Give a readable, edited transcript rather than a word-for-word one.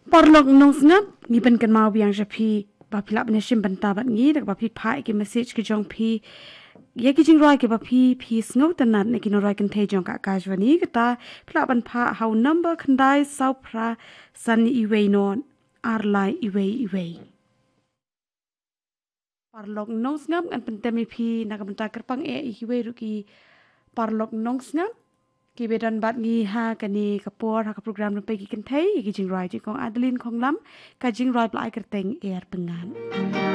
Parlok nong snap ngi ben kan mau biang japi ba philap ne shim banta bat ngi dak ba phi phai ki message ki jong phi ye ki jing roi ki ba phi snow tanat ne ki no roi kan thei jong ka kajwani kata philap ban pha how number khandai sau phra san iwei non ar lai iwei Parlok nong snap an pentemi phi nak banta kerpang e iwei ru ki parlok nong snap ki bedan bat ngi ha kani kapor ha ka program no pe ki kan thei ki jing roi ji kong Adeline khong lam ka jing roi plai kerteng er pengan